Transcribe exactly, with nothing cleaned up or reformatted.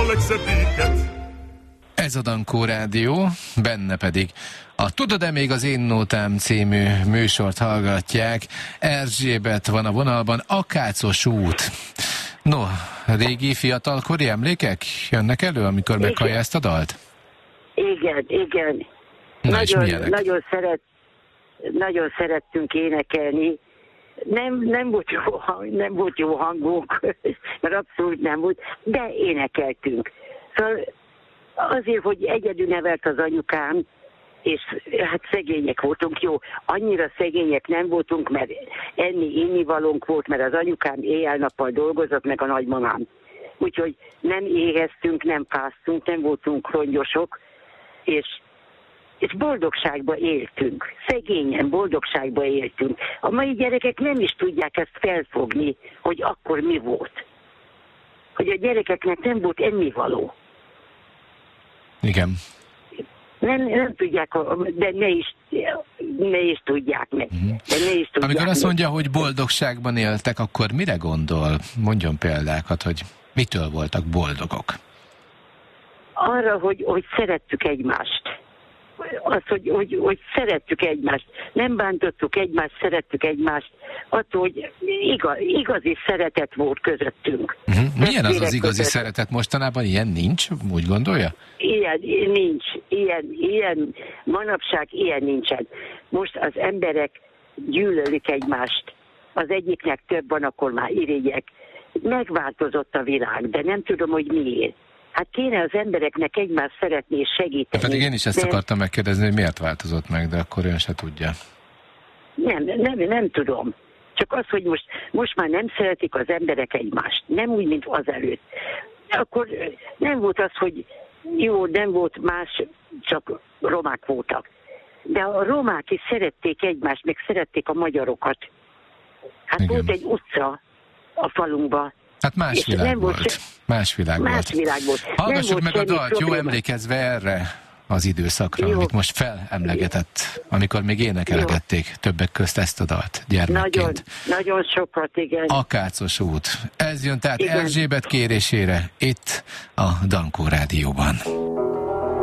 legszebbéket. Ez a Dankó Rádió, benne pedig a Tudod-e még az én nótám című műsort hallgatják. Erzsébet van a vonalban, Akácos út. No, régi fiatalkori emlékek jönnek elő, amikor igen. meghallja ezt a dalt? Igen, igen. Na, nagyon, nagyon, szeret, nagyon szerettünk énekelni. Nem, nem, volt jó, nem volt jó hangunk, mert abszolút nem volt, de énekeltünk. Szóval azért, hogy egyedül nevelt az anyukám, és hát szegények voltunk, jó, annyira szegények nem voltunk, mert enni, innivalónk volt, mert az anyukám éjjel-nappal dolgozott, meg a nagymamám. Úgyhogy nem éheztünk, nem fáztunk, nem voltunk rongyosok, és, és boldogságba éltünk. Szegényen boldogságba éltünk. A mai gyerekek nem is tudják ezt felfogni, hogy akkor mi volt. Hogy a gyerekeknek nem volt ennivaló. Igen. Nem, nem tudják, de ne is, ne is tudják meg. Uh-huh. De ne is tudják Amikor azt meg. mondja, hogy boldogságban éltek, akkor mire gondol? Mondjon példákat, hogy mitől voltak boldogok? Arra, hogy, hogy szerettük egymást. Az, hogy, hogy, hogy szerettük egymást. Nem bántottuk egymást, szerettük egymást. Attól, hogy igaz, igazi szeretet volt közöttünk. Uh-huh. Milyen az az Testvérek igazi között. szeretet mostanában? Ilyen nincs? Úgy gondolja? Ilyen nincs. Ilyen, ilyen, manapság ilyen nincsen. Most az emberek gyűlölik egymást. Az egyiknek több van, akkor már irigyek. Megváltozott a világ, de nem tudom, hogy miért. Hát kéne az embereknek egymást szeretni és segíteni. Pedig én is ezt de... akartam megkérdezni, hogy miért változott meg, de akkor ön se tudja. Nem, nem, nem tudom. Csak az, hogy most, most már nem szeretik az emberek egymást. Nem úgy, mint azelőtt. Akkor nem volt az, hogy jó, nem volt más, csak romák voltak. De a romák is szerették egymást, meg szerették a magyarokat. Hát igen. volt egy utca a falunkban. Hát más világ volt. volt. Se... Más világ más volt. Világ volt. Hallgassuk meg a dalt, probléma. jó emlékezve erre az időszakra, Jó. amit most felemlegetett, amikor még énekelgették jó. többek közt ezt a dalt gyermekként. Nagyon, nagyon sokat, igen. Akácos út. Ez jön tehát igen. Erzsébet kérésére itt a Dankó Rádióban.